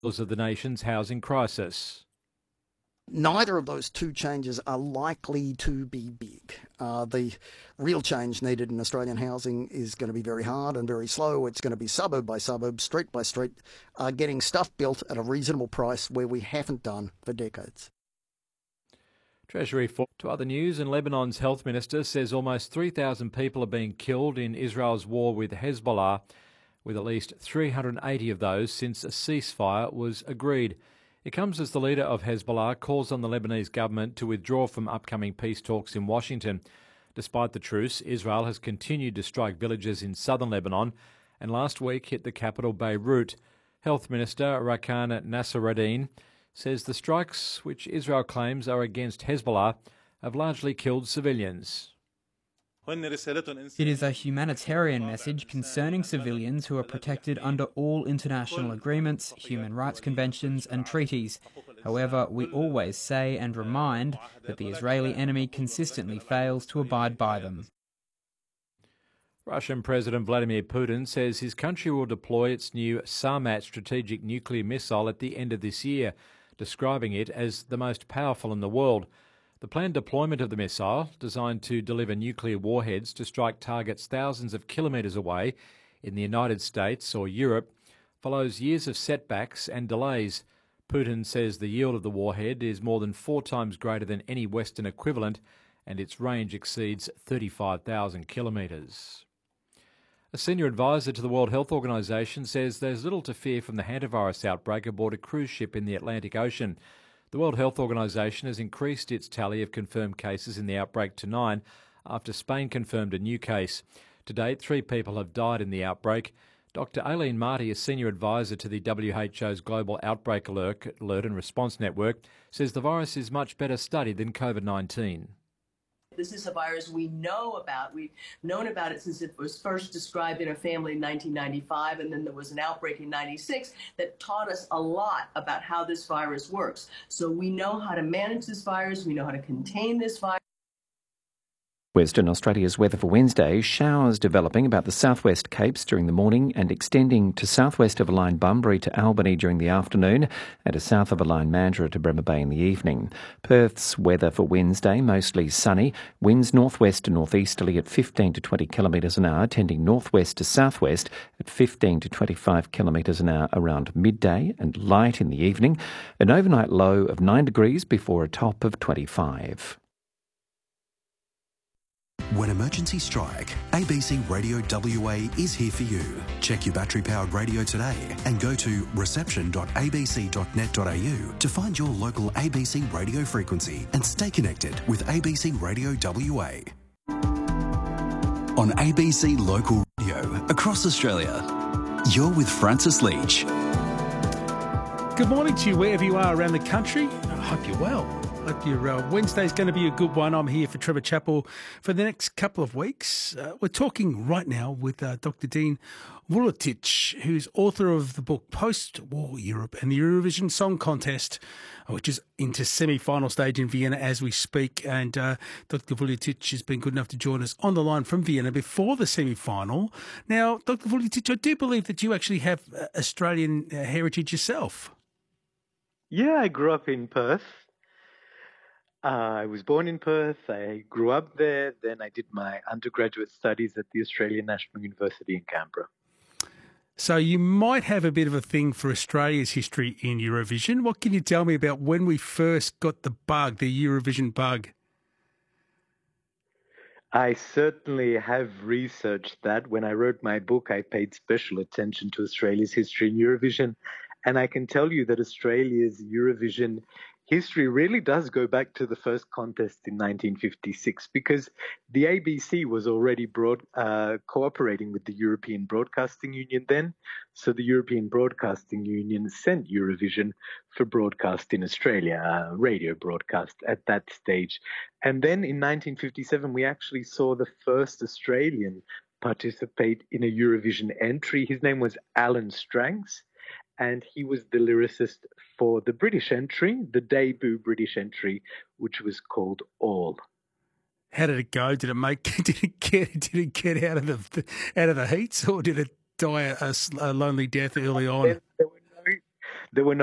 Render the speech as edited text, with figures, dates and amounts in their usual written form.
of the nation's housing crisis. Neither of those two changes are likely to be big. The real change needed in Australian housing is going to be very hard and very slow. It's going to be suburb by suburb, street by street, getting stuff built at a reasonable price where we haven't done for decades. Treasury to other news, and Lebanon's health minister says almost 3,000 people are being killed in Israel's war with Hezbollah, with at least 380 of those since a ceasefire was agreed. It comes as the leader of Hezbollah calls on the Lebanese government to withdraw from upcoming peace talks in Washington. Despite the truce, Israel has continued to strike villages in southern Lebanon and last week hit the capital Beirut. Health Minister Rakan Nassereddin says the strikes, which Israel claims are against Hezbollah, have largely killed civilians. It is a humanitarian message concerning civilians who are protected under all international agreements, human rights conventions and treaties. However, we always say and remind that the Israeli enemy consistently fails to abide by them. Russian President Vladimir Putin says his country will deploy its new Sarmat strategic nuclear missile at the end of this year, describing it as the most powerful in the world. The planned deployment of the missile, designed to deliver nuclear warheads to strike targets thousands of kilometres away in the United States or Europe, follows years of setbacks and delays. Putin says the yield of the warhead is more than 4 times greater than any Western equivalent, and its range exceeds 35,000 kilometres. A senior advisor to the World Health Organization says there's little to fear from the hantavirus outbreak aboard a cruise ship in the Atlantic Ocean. The World Health Organization has increased its tally of confirmed cases in the outbreak to 9 after Spain confirmed a new case. To date, 3 people have died in the outbreak. Dr. Aileen Marty, a senior advisor to the WHO's Global Outbreak Alert and Response Network, says the virus is much better studied than COVID-19. This is a virus we know about. We've known about it since it was first described in a family in 1995, and then there was an outbreak in 96 that taught us a lot about how this virus works. So we know how to manage this virus. We know how to contain this virus. Western Australia's weather for Wednesday: showers developing about the southwest Capes during the morning and extending to southwest of a line Bunbury to Albany during the afternoon and to south of a line Mandurah to Bremer Bay in the evening. Perth's weather for Wednesday: mostly sunny, winds northwest to northeasterly at 15 to 20 kilometres an hour, tending northwest to southwest at 15 to 25 kilometres an hour around midday, and light in the evening. An overnight low of 9 degrees before a top of 25. When emergencies strike, ABC Radio WA is here for you. Check your battery-powered radio today and go to reception.abc.net.au to find your local ABC radio frequency and stay connected with ABC Radio WA. On ABC Local Radio across Australia, you're with Francis Leach. Good morning to you wherever you are around the country. I hope you're well. Hope your Wednesday's going to be a good one. I'm here for Trevor Chappell for the next couple of weeks. We're talking right now with Dr. Dean Vuletic, who's author of the book Post-War Europe and the Eurovision Song Contest, which is into semi-final stage in Vienna as we speak. And Dr. Vuletic has been good enough to join us on the line from Vienna before the semi-final. Now, Dr. Vuletic, I do believe that you actually have Australian heritage yourself. Yeah, I grew up in Perth. I was born in Perth. I grew up there. Then I did my undergraduate studies at the Australian National University in Canberra. So you might have a bit of a thing for Australia's history in Eurovision. What can you tell me about when we first got the bug, the Eurovision bug? I certainly have researched that. When I wrote my book, I paid special attention to Australia's history in Eurovision. And I can tell you that Australia's Eurovision history really does go back to the first contest in 1956, because the ABC was already cooperating with the European Broadcasting Union then. So the European Broadcasting Union sent Eurovision for broadcast in Australia, radio broadcast at that stage. And then in 1957, we actually saw the first Australian participate in a Eurovision entry. His name was Alan Stranks, and he was the lyricist for the British entry, the debut British entry, which was called All. How did it go? Did it get out of the heats, or did it die a lonely death early on? There were no